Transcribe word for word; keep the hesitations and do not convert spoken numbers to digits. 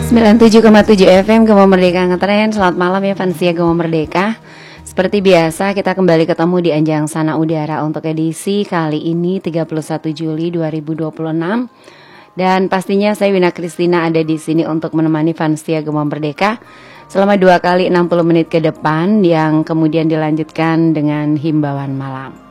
sembilan puluh tujuh koma tujuh F M Gema Merdeka Ngetren. Selamat malam ya fansia Gema Merdeka. Seperti biasa kita kembali ketemu di Anjang Sana Udara untuk edisi kali ini tiga puluh satu Juli dua ribu dua puluh enam. Dan pastinya saya Wina Kristina ada di sini untuk menemani fansia Gema Merdeka selama dua kali enam puluh menit ke depan, yang kemudian dilanjutkan dengan himbauan malam.